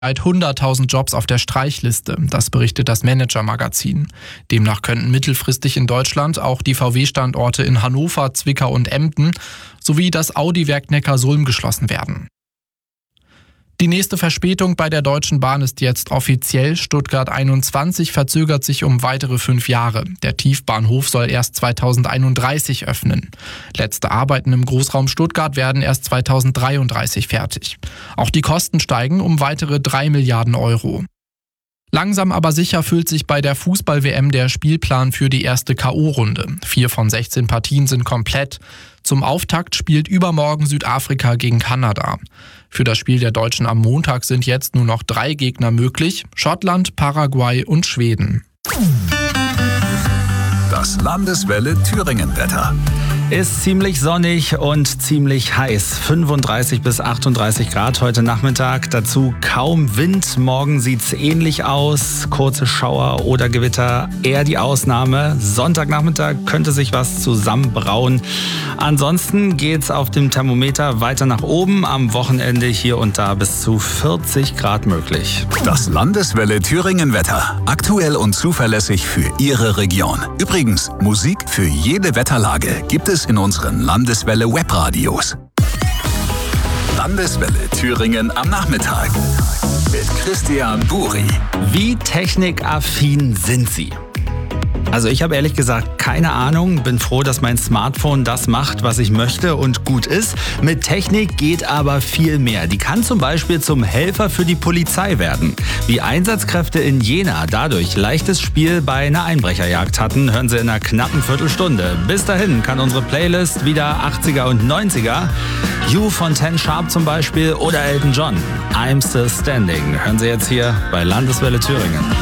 100.000 Jobs auf der Streichliste, das berichtet das Manager-Magazin. Demnach könnten mittelfristig in Deutschland auch die VW-Standorte in Hannover, Zwickau und Emden sowie das Audi-Werk Neckarsulm geschlossen werden. Die nächste Verspätung bei der Deutschen Bahn ist jetzt offiziell. Stuttgart 21 verzögert sich um weitere 5 Jahre. Der Tiefbahnhof soll erst 2031 öffnen. Letzte Arbeiten im Großraum Stuttgart werden erst 2033 fertig. Auch die Kosten steigen um weitere 3 Milliarden Euro. Langsam aber sicher füllt sich bei der Fußball-WM der Spielplan für die erste K.O.-Runde. 4 von 16 Partien sind komplett. Zum Auftakt spielt übermorgen Südafrika gegen Kanada. Für das Spiel der Deutschen am Montag sind jetzt nur noch 3 Gegner möglich: Schottland, Paraguay und Schweden. Das Landeswelle Thüringen-Wetter. Ist ziemlich sonnig und ziemlich heiß. 35 bis 38 Grad heute Nachmittag. Dazu kaum Wind. Morgen sieht's ähnlich aus. Kurze Schauer oder Gewitter, eher die Ausnahme. Sonntagnachmittag könnte sich was zusammenbrauen. Ansonsten geht's auf dem Thermometer weiter nach oben. Am Wochenende hier und da bis zu 40 Grad möglich. Das Landeswelle Thüringen-Wetter. Aktuell und zuverlässig für Ihre Region. Übrigens, Musik für jede Wetterlage gibt es in unseren Landeswelle Webradios. Landeswelle Thüringen am Nachmittag mit Christian Buri. Wie technikaffin sind Sie? Also ich habe ehrlich gesagt keine Ahnung, bin froh, dass mein Smartphone das macht, was ich möchte und gut ist. Mit Technik geht aber viel mehr. Die kann zum Beispiel zum Helfer für die Polizei werden. Wie Einsatzkräfte in Jena dadurch leichtes Spiel bei einer Einbrecherjagd hatten, hören Sie in einer knappen Viertelstunde. Bis dahin kann unsere Playlist wieder 80er und 90er. You von Ten Sharp zum Beispiel oder Elton John. I'm Still Standing. Hören Sie jetzt hier bei Landeswelle Thüringen.